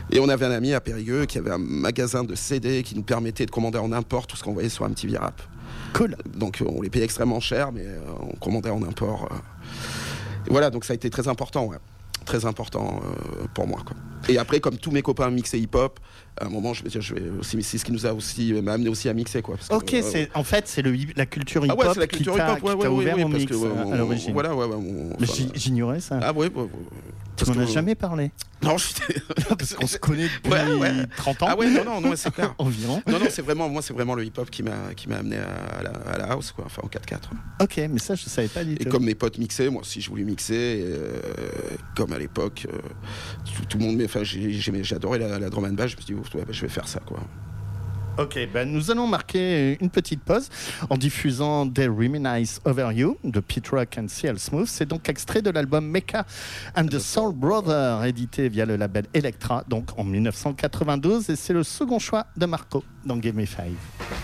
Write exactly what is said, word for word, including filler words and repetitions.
Et on avait un ami à Périgueux qui avait un magasin de C D qui nous permettait de commander en import tout ce qu'on voyait sur M T V Rap. Cool. Donc on les payait extrêmement cher, mais euh, on commandait en import. Euh. Et voilà, donc ça a été très important, ouais. Très important euh, pour moi, quoi. Et après, comme tous mes copains mixaient hip-hop, à un moment, je vais dire, je vais aussi, c'est ce qui nous a aussi m'a amené aussi à mixer, quoi. Parce que, ok, euh, c'est en fait c'est le la culture hip-hop ah ouais, c'est la culture qui t'a, hip-hop, ouais, qui t'a ouais, ouvert ouais, au parce mix que, ouais, à on, l'origine. Voilà, ouais, ouais. On, Mais enfin, j'ignorais ça. Ah ouais, ouais, ouais. Tu m'en as jamais parlé. Non, j'étais... parce qu'on se connaît depuis ouais, ouais. trente ans. Ah ouais, non, non, non, c'est clair. Environ. Non, non, c'est vraiment, moi, c'est vraiment le hip-hop qui m'a, qui m'a amené à la, à la house, quoi. Enfin, en quatre quatre. Ok, mais ça, je savais pas du tout. Et comme mes potes mixaient, moi aussi, je voulais mixer. Euh, comme à l'époque, euh, tout, tout le monde, enfin, j'ai, j'ai, j'adorais la, la drum and bass. Je me suis dit, oh, ouais, bah, je vais faire ça, quoi. Ok, ben nous allons marquer une petite pause en diffusant They Reminisce Over You de Pete Rock and C L Smooth. C'est donc extrait de l'album Mecca and the Soul Brother, édité via le label Elektra, donc en dix-neuf cent quatre-vingt-douze. Et c'est le second choix de Marco dans Give Me Five.